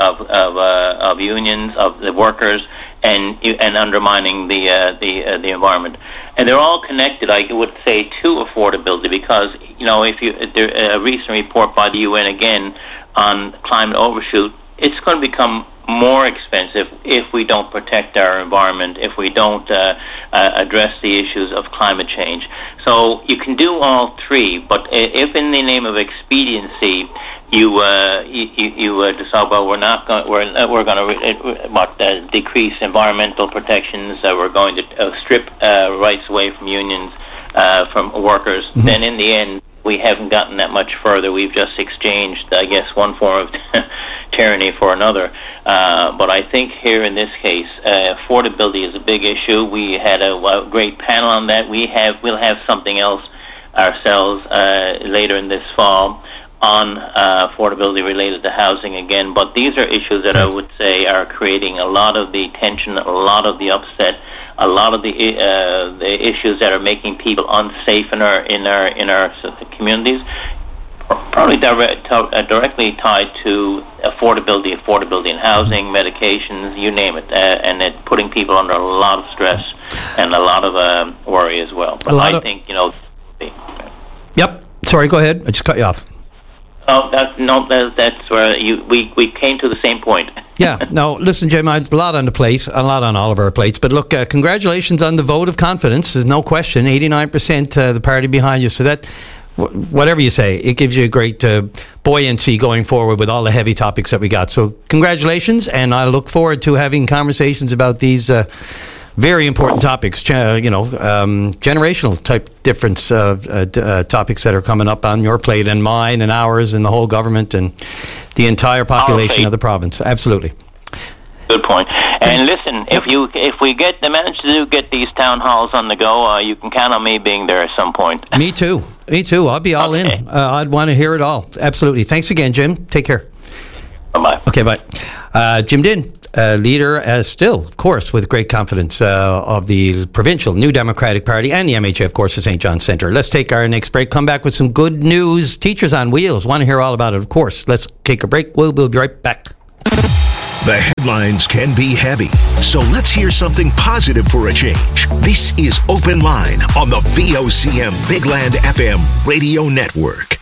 Speaker 20: of unions, of the workers, and undermining the environment. And they're all connected, I would say, to affordability, because a recent report by the UN again on climate overshoot, it's going to become more expensive if we don't protect our environment, if we don't address the issues of climate change. So you can do all three, but if in the name of expediency you decide, well, we're going to decrease environmental protections, we're going to strip rights away from unions, from workers, mm-hmm. then in the end we haven't gotten that much further. We've just exchanged, I guess, one form of tyranny for another. But I think here in this case, affordability is a big issue. We had a great panel on that. We'll have something else ourselves later in this fall on affordability related to housing again. But these are issues that I would say are creating a lot of the tension, a lot of the upset, a lot of the issues that are making people unsafe in our communities. Probably directly tied to affordability in housing, medications, you name it, and it putting people under a lot of stress and a lot of worry as well. But I think,
Speaker 1: Yep. Sorry, go ahead. I just cut you off.
Speaker 20: Oh, that's where we came to the same point.
Speaker 1: Yeah. No, listen, Jim, a lot on the plate, a lot on all of our plates. But look, congratulations on the vote of confidence. There's no question, 89% the party behind you. So that, whatever you say, it gives you a great buoyancy going forward with all the heavy topics that we got. So congratulations, and I look forward to having conversations about these very important topics, generational type difference topics that are coming up on your plate and mine and ours and the whole government and the entire population of the province. Absolutely.
Speaker 20: Good point. And listen, if we manage to get these town halls on the go, you can count on me being there at some point.
Speaker 1: Me too. I'll be all in. I'd want to hear it all. Absolutely. Thanks again, Jim. Take care.
Speaker 20: Bye-bye.
Speaker 1: Okay, bye. Jim Dinn, leader still, of course, with great confidence of the provincial New Democratic Party and the MHA, of course, the St. John Centre. Let's take our next break. Come back with some good news. Teachers on Wheels. Want to hear all about it, of course. Let's take a break. We'll be right back.
Speaker 2: The headlines can be heavy, so let's hear something positive for a change. This is Open Line on the VOCM Big Land FM radio network.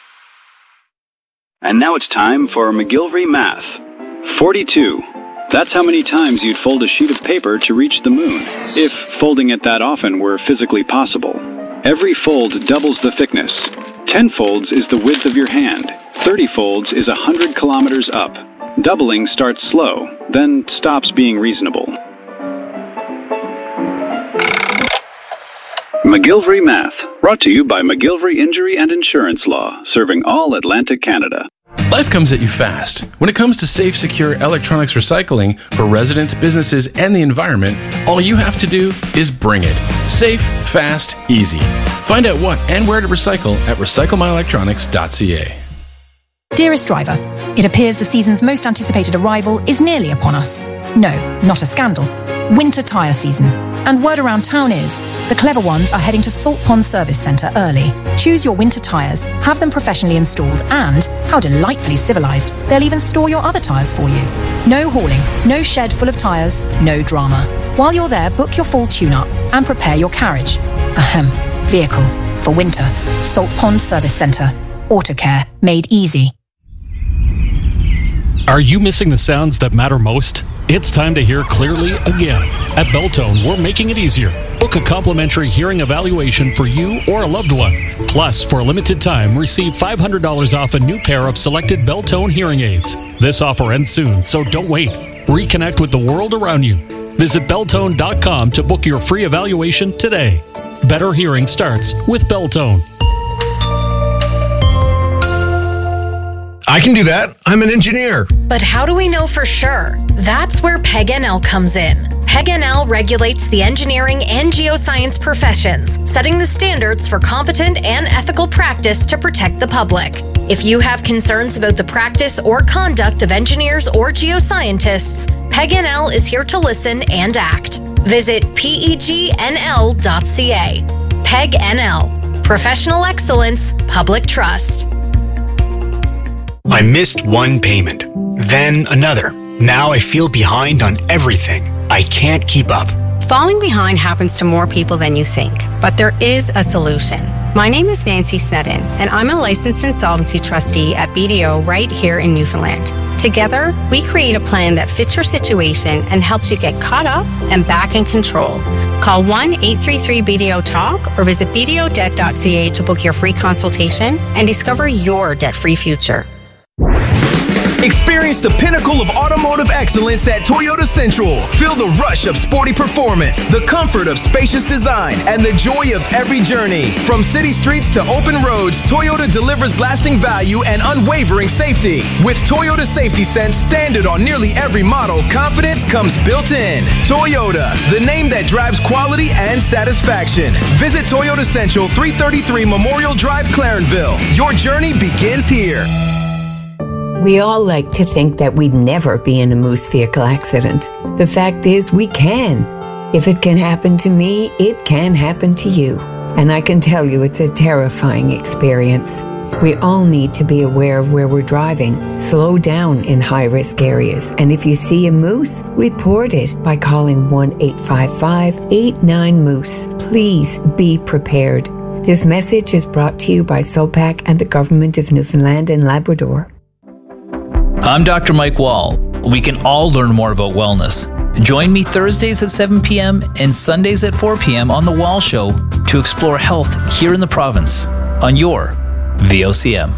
Speaker 21: And now it's time for McGillivray Math. 42. That's how many times you'd fold a sheet of paper to reach the moon, if folding it that often were physically possible. Every fold doubles the thickness. 10 folds is the width of your hand. 30 folds is 100 kilometers up. Doubling starts slow, then stops being reasonable. McGillivray Math, brought to you by McGillivray Injury and Insurance Law, serving all Atlantic Canada.
Speaker 22: Life comes at you fast. When it comes to safe, secure electronics recycling for residents, businesses, and the environment, all you have to do is bring it. Safe, fast, easy. Find out what and where to recycle at recyclemyelectronics.ca.
Speaker 23: Dearest driver, it appears the season's most anticipated arrival is nearly upon us. No, not a scandal. Winter tyre season. And word around town is, the clever ones are heading to Salt Pond Service Centre early. Choose your winter tyres, have them professionally installed, and, how delightfully civilised, they'll even store your other tyres for you. No hauling, no shed full of tyres, no drama. While you're there, book your full tune-up and prepare your carriage. Vehicle. For winter. Salt Pond Service Centre. Autocare. Made easy.
Speaker 8: Are you missing the sounds that matter most? It's time to hear clearly again. At Beltone, we're making it easier. Book a complimentary hearing evaluation for you or a loved one. Plus, for a limited time, receive $500 off a new pair of selected Beltone hearing aids. This offer ends soon, so don't wait. Reconnect with the world around you. Visit Beltone.com to book your free evaluation today. Better hearing starts with Beltone.
Speaker 24: I can do that. I'm an engineer.
Speaker 5: But how do we know for sure? That's where PEG-NL comes in. PEG-NL regulates the engineering and geoscience professions, setting the standards for competent and ethical practice to protect the public. If you have concerns about the practice or conduct of engineers or geoscientists, PEG-NL is here to listen and act. Visit pegnl.ca. PEG-NL. Professional excellence, public trust.
Speaker 25: I missed one payment, then another. Now I feel behind on everything. I can't keep up.
Speaker 26: Falling behind happens to more people than you think, but there is a solution. My name is Nancy Snedden, and I'm a licensed insolvency trustee at BDO right here in Newfoundland. Together, we create a plan that fits your situation and helps you get caught up and back in control. Call 1-833-BDO-TALK or visit bdodebt.ca to book your free consultation and discover your debt-free future.
Speaker 27: Experience the pinnacle of automotive excellence at Toyota Central. Feel the rush of sporty performance, the comfort of spacious design, and the joy of every journey. From city streets to open roads, Toyota delivers lasting value and unwavering safety. With Toyota Safety Sense standard on nearly every model, confidence comes built in. Toyota, the name that drives quality and satisfaction. Visit Toyota Central, 333 Memorial Drive, Clarenville. Your journey begins here.
Speaker 28: We all like to think that we'd never be in a moose vehicle accident. The fact is, we can. If it can happen to me, it can happen to you. And I can tell you it's a terrifying experience. We all need to be aware of where we're driving. Slow down in high-risk areas. And if you see a moose, report it by calling 1-855-89-MOOSE. Please be prepared. This message is brought to you by SOPAC and the Government of Newfoundland and Labrador.
Speaker 3: I'm Dr. Mike Wall. We can all learn more about wellness. Join me Thursdays at 7 p.m. and Sundays at 4 p.m. on The Wall Show to explore health here in the province on your VOCM.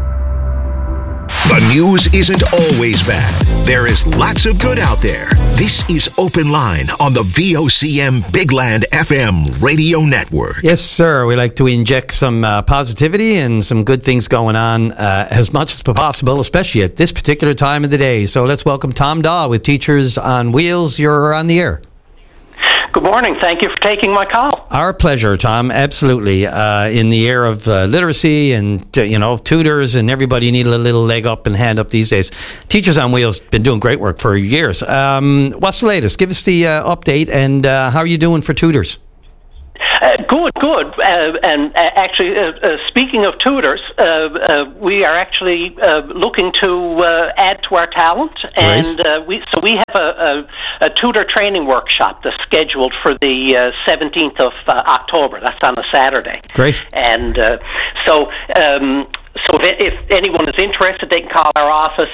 Speaker 2: The news isn't always bad. There is lots of good out there. This is Open Line on the VOCM Bigland FM radio network.
Speaker 1: Yes, sir. We like to inject some positivity and some good things going on as much as possible, especially at this particular time of the day. So let's welcome Tom Daw with Teachers on Wheels. You're on the air.
Speaker 4: Good morning. Thank you for taking my call.
Speaker 1: Our pleasure, Tom. Absolutely. In the era of literacy and, tutors and everybody need a little leg up and hand up these days. Teachers on Wheels been doing great work for years. What's the latest? Give us the update, and how are you doing for tutors?
Speaker 4: Good. And actually, speaking of tutors, we are actually looking to add to our talent. Great. And we have a tutor training workshop that's scheduled for the 17th of October. That's on a Saturday.
Speaker 1: Great.
Speaker 4: And so if anyone is interested, they can call our office.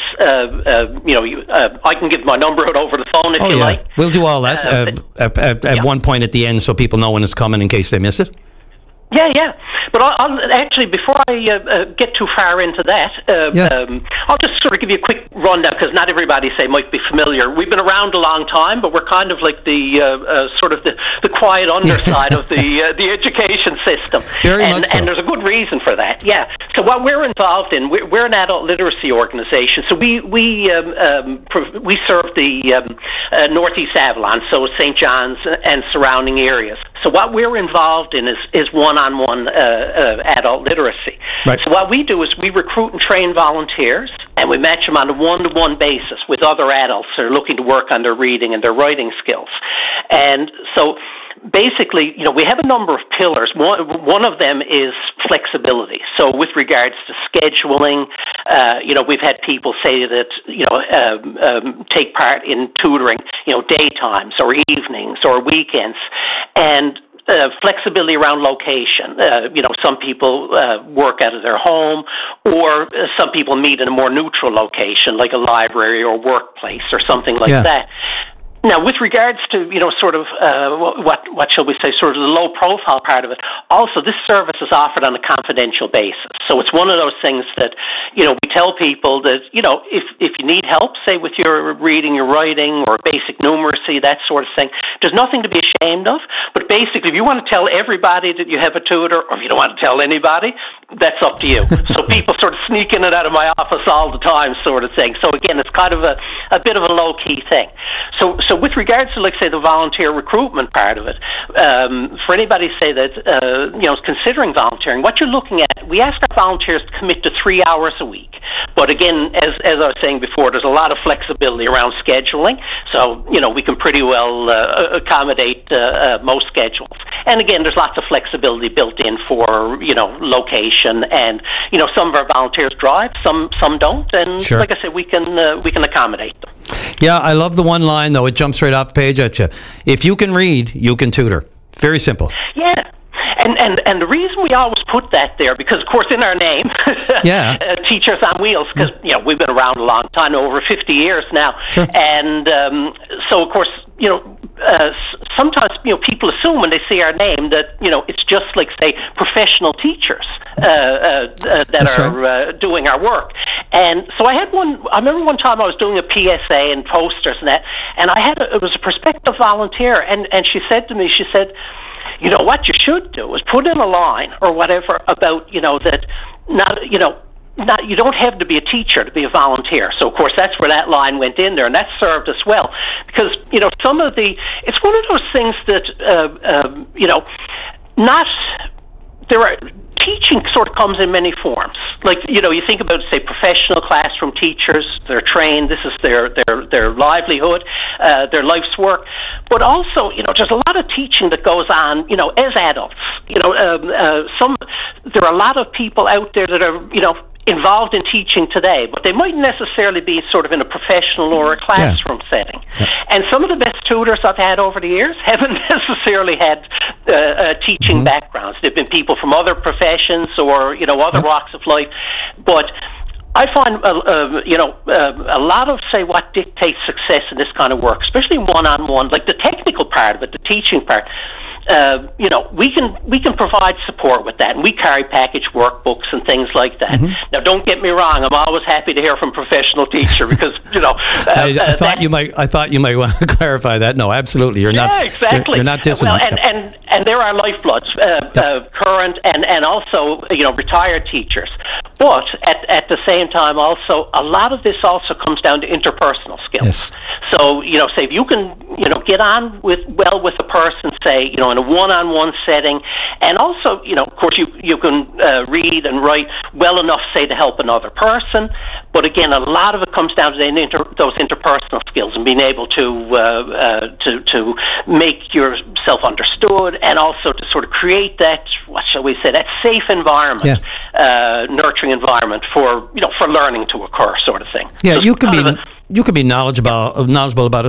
Speaker 4: I can give my number out over the phone if you like.
Speaker 1: We'll do all that at one point at the end so people know when it's coming in case they miss it.
Speaker 4: Yeah. But I'll actually, before I get too far into that, I'll just sort of give you a quick rundown because not everybody might be familiar. We've been around a long time, but we're kind of like the sort of the quiet underside of the education system.
Speaker 1: Very much so.
Speaker 4: And there's a good reason for that. Yeah. So what we're involved in, we're an adult literacy organization. So we serve the Northeast Avalon, so St. John's and surrounding areas. So what we're involved in is one-on-one adult literacy.
Speaker 1: Right.
Speaker 4: So what we do is we recruit and train volunteers, and we match them on a one-to-one basis with other adults that are looking to work on their reading and their writing skills. And so basically, we have a number of pillars. One of them is flexibility. So with regards to scheduling, we've had people say that, take part in tutoring, daytimes or evenings or weekends. And flexibility around location. Some people work out of their home, or some people meet in a more neutral location, like a library or workplace or something like that. Now, with regards to, sort of, what shall we say, sort of the low-profile part of it, also this service is offered on a confidential basis. So it's one of those things that, we tell people that, if you need help, say, with your reading, your writing, or basic numeracy, that sort of thing, there's nothing to be ashamed of. But basically, if you want to tell everybody that you have a tutor, or if you don't want to tell anybody, that's up to you. So people sort of sneak in and out of my office all the time, sort of thing. So again, it's kind of a bit of a low-key thing. So with regards to, say, the volunteer recruitment part of it, for anybody say that, considering volunteering, what you're looking at, we ask our volunteers to commit to 3 hours a week. But again, as I was saying before, there's a lot of flexibility around scheduling. So, we can pretty well accommodate most schedules. And again, there's lots of flexibility built in for, location. And, some of our volunteers drive, some don't. And
Speaker 1: sure.
Speaker 4: Like I said, we can accommodate them.
Speaker 1: Yeah, I love the one line, though. It jumps right off the page at you. If you can read, you can tutor. Very simple.
Speaker 4: Yeah. And the reason we always put that there, because, of course, in our name, Teachers on Wheels, because, we've been around a long time, over 50 years now.
Speaker 1: Sure.
Speaker 4: And so, of course, sometimes, people assume when they see our name that, it's just like, say, professional teachers that are doing our work. And so I remember one time I was doing a PSA and posters and that, and it was a prospective volunteer, and she said to me, what you should do is put in a line or whatever about, that you don't have to be a teacher to be a volunteer. So, of course, that's where that line went in there, and that served us well. Because, it's one of those things that, teaching sort of comes in many forms. Like, you think about, say, professional classroom teachers, they're trained, this is their livelihood, their life's work. But also, there's a lot of teaching that goes on, as adults. There are a lot of people out there that are, involved in teaching today, but they mightn't necessarily be sort of in a professional or a classroom setting. And some of the best tutors I've had over the years haven't necessarily had teaching backgrounds. They've been people from other professions or, other walks of life. But I find, a lot of, say, what dictates success in this kind of work, especially one-on-one, like the technical part of it, the teaching part, we can provide support with that, and we carry package workbooks and things like that. Now, don't get me wrong; I'm always happy to hear from a professional teacher because
Speaker 1: I thought you might want to clarify that. No, absolutely, you're not.
Speaker 4: Exactly.
Speaker 1: You're not dissonant.
Speaker 4: Well, and there are lifebloods, current and also retired teachers. But at the same time, also a lot of this also comes down to interpersonal skills.
Speaker 1: Yes.
Speaker 4: So say if you can get on with a person, say in a one-on-one setting, and also of course you can read and write well enough, say, to help another person. But again, a lot of it comes down to those interpersonal skills and being able to make yourself understood, and also to sort of create that, what shall we say, that safe environment, nurturing environment for learning to occur, sort of thing.
Speaker 1: Yeah, you can be knowledgeable about a